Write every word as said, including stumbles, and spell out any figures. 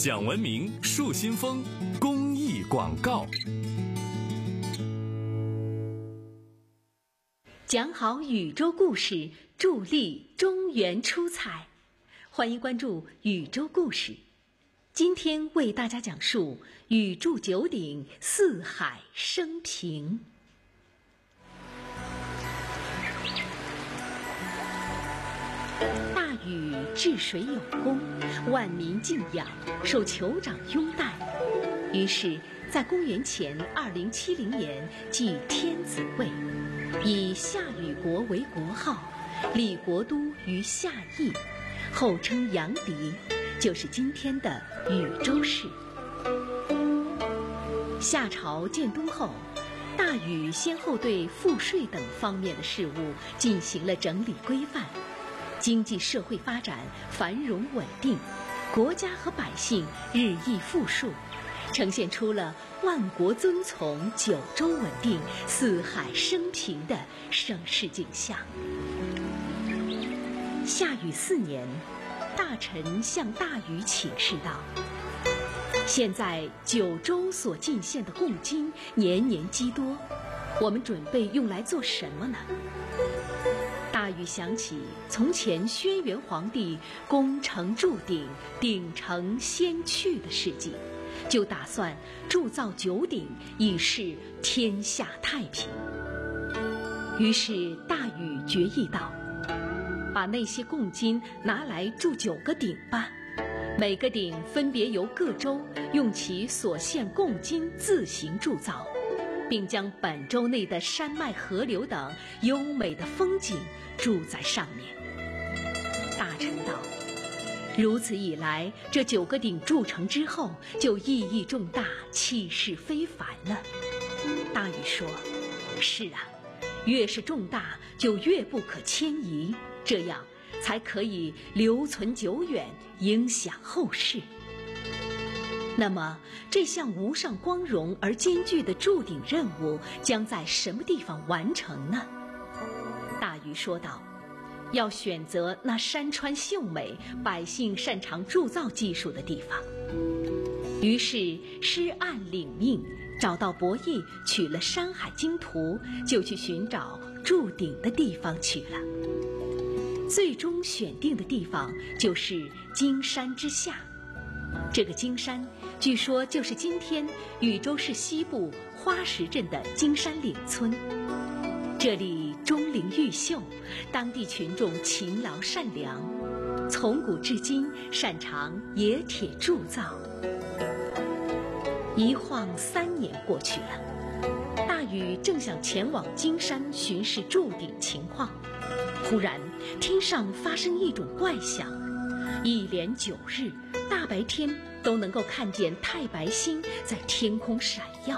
讲文明树新风公益广告。 讲好宇宙故事，助力中原出彩。欢迎关注宇宙故事。今天为大家讲述宇柱九鼎，四海升平。大禹治水有功，万民敬仰，受酋长拥戴。于是在公元前二零七零年即天子位，以夏禹国为国号，立国都于夏邑，后称阳翟，就是今天的禹州市。夏朝建都后，大禹先后对赋税等方面的事务进行了整理规范，经济社会发展繁荣稳定，国家和百姓日益富庶，呈现出了万国遵从、九州稳定、四海升平的盛世景象。夏禹四年，大臣向大禹请示道：现在九州所进献的贡金年年积多，我们准备用来做什么呢？大禹想起从前轩辕皇帝功成铸鼎，鼎成先去的事迹，就打算铸造九鼎，以示天下太平。于是大禹决议道：把那些贡金拿来铸九个鼎吧，每个鼎分别由各州用其所献贡金自行铸造，并将本州内的山脉河流等优美的风景铸在上面。大臣道：如此一来，这九个鼎铸成之后，就意义重大，气势非凡了。大禹说：是啊，越是重大，就越不可迁移，这样才可以留存久远，影响后世。那么这项无上光荣而艰巨的铸鼎任务将在什么地方完成呢？大禹说道：要选择那山川秀美、百姓擅长铸造技术的地方。于是施按领命，找到伯益，取了山海经图，就去寻找铸鼎的地方去了。最终选定的地方就是荆山之下。这个荆山据说就是今天禹州市西部花石镇的荆山岭村。这里钟灵毓秀，当地群众勤劳善良，从古至今擅长冶铁铸造。一晃三年过去了，大禹正想前往荆山巡视铸鼎情况，忽然天上发生一种怪响，一连九日大白天都能够看见太白星在天空闪耀。